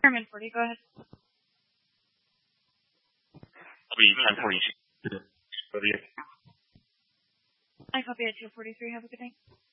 Chairman 40, go ahead. I'll be 1042. I copy at 243. Have a good night.